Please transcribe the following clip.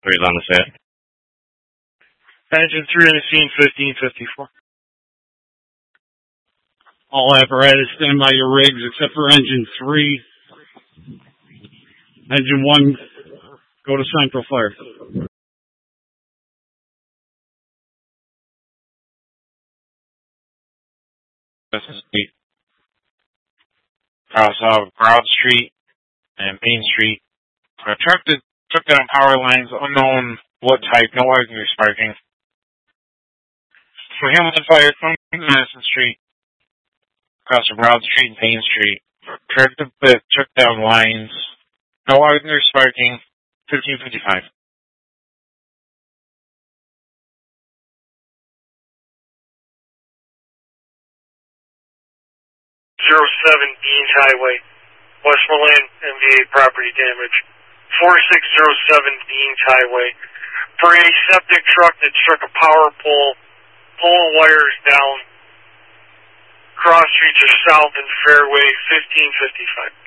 3 is on the set. Engine 3 on the scene, 1554. All apparatus stand by your rigs except for engine 3. Engine 1, go to central fire. Cross Broad Street and Main Street. A truck that took down power lines, unknown what type, no ordinary sparking. For Hamilton Fire, Madison Street, across from Broad Street and Main Street. Truck that took down lines, no ordinary sparking, 1555. 07 Deans Highway, Westmoreland, MVA property damage. 4607 Deans Highway. For a septic truck that struck a power pole, pulling wires down, cross streets are south and fairway, 1555.